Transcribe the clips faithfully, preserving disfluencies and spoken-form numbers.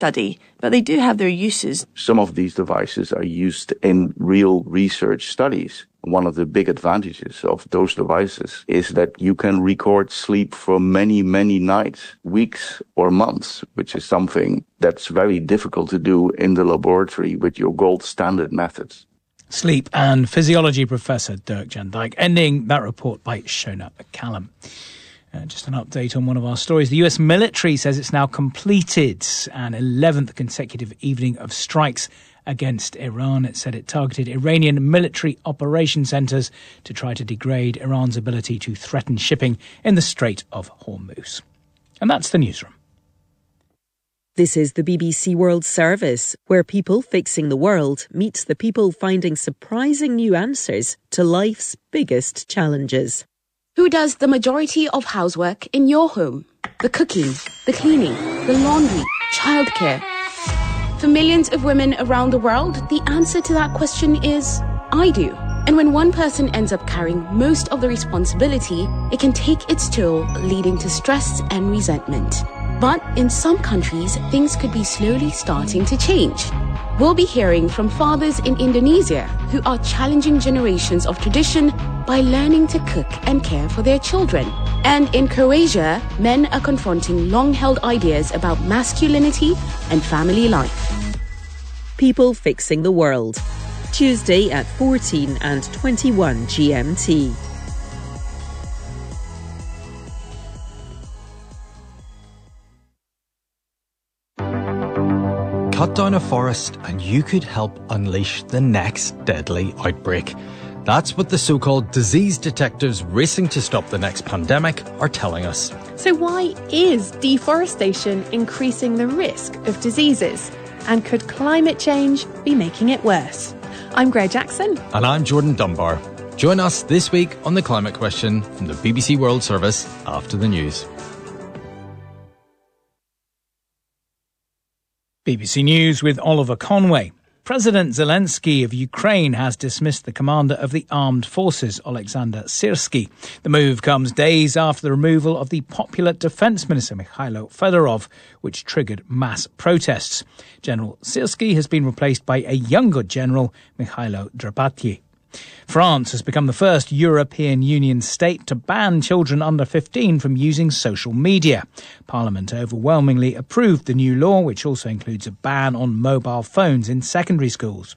study, but they do have their uses. Some of these devices are used in real research studies. One of the big advantages of those devices is that you can record sleep for many, many nights, weeks or months, which is something that's very difficult to do in the laboratory with your gold standard methods. Sleep and physiology professor Dirk Jan Dijk, ending that report by Shona McCallum. Uh, just an update on one of our stories. The U S military says it's now completed an eleventh consecutive evening of strikes against Iran. It said it targeted Iranian military operation centres to try to degrade Iran's ability to threaten shipping in the Strait of Hormuz. And that's the newsroom. This is the B B C World Service, where people fixing the world meets the people finding surprising new answers to life's biggest challenges. Who does the majority of housework in your home? The cooking, the cleaning, the laundry, childcare. For millions of women around the world, the answer to that question is, I do. And when one person ends up carrying most of the responsibility, it can take its toll, leading to stress and resentment. But in some countries, things could be slowly starting to change. We'll be hearing from fathers in Indonesia who are challenging generations of tradition by learning to cook and care for their children. And in Croatia, men are confronting long-held ideas about masculinity and family life. People fixing the world. Tuesday at fourteen and twenty-one G M T. Cut down a forest and you could help unleash the next deadly outbreak. That's what the so-called disease detectives racing to stop the next pandemic are telling us. So why is deforestation increasing the risk of diseases? And could climate change be making it worse? I'm Greg Jackson. And I'm Jordan Dunbar. Join us this week on The Climate Question from the B B C World Service after the news. B B C News with Oliver Conway. President Zelensky of Ukraine has dismissed the commander of the armed forces, Oleksandr Syrsky. The move comes days after the removal of the popular defence minister, Mikhailo Fedorov, which triggered mass protests. General Syrsky has been replaced by a younger general, Mikhailo Drapatyi. France has become the first European Union state to ban children under fifteen from using social media. Parliament overwhelmingly approved the new law, which also includes a ban on mobile phones in secondary schools.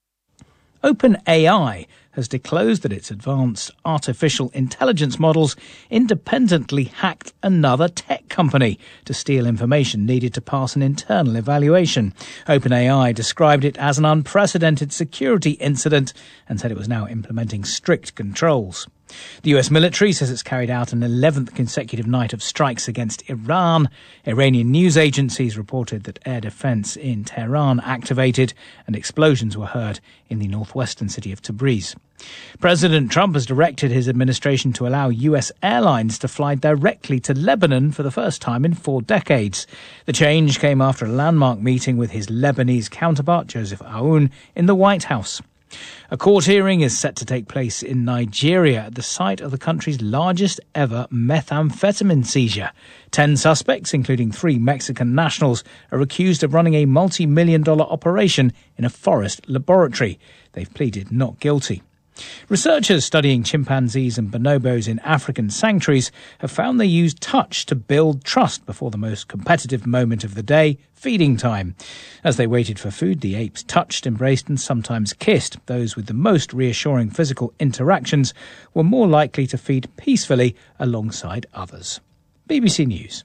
OpenAI has disclosed that its advanced artificial intelligence models independently hacked another tech company to steal information needed to pass an internal evaluation. OpenAI described it as an unprecedented security incident and said it was now implementing strict controls. The U S military says it's carried out an eleventh consecutive night of strikes against Iran. Iranian news agencies reported that air defense in Tehran activated and explosions were heard in the northwestern city of Tabriz. President Trump has directed his administration to allow U S airlines to fly directly to Lebanon for the first time in four decades. The change came after a landmark meeting with his Lebanese counterpart, Joseph Aoun, in the White House. A court hearing is set to take place in Nigeria at the site of the country's largest ever methamphetamine seizure. Ten suspects, including three Mexican nationals, are accused of running a multi-million dollar operation in a forest laboratory. They've pleaded not guilty. Researchers studying chimpanzees and bonobos in African sanctuaries have found they use touch to build trust before the most competitive moment of the day, feeding time. As they waited for food, the apes touched, embraced and sometimes kissed. Those with the most reassuring physical interactions were more likely to feed peacefully alongside others. B B C News.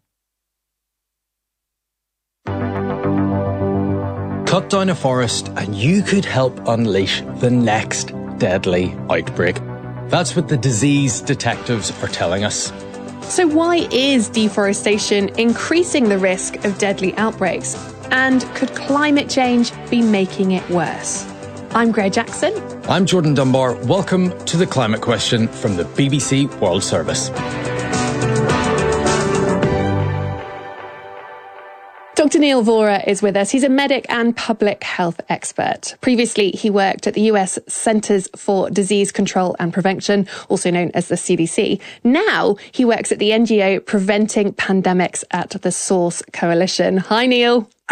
Cut down a forest and you could help unleash the next deadly outbreak. That's what the disease detectives are telling us. So why is deforestation increasing the risk of deadly outbreaks? And could climate change be making it worse? I'm Greg Jackson. I'm Jordan Dunbar. Welcome to The Climate Question from the B B C World Service. Doctor Doctor Neil Vora is with us. He's a medic and public health expert. Previously, he worked at the U S Centers for Disease Control and Prevention, also known as the C D C. Now he works at the N G O Preventing Pandemics at the Source Coalition. Hi, Neil.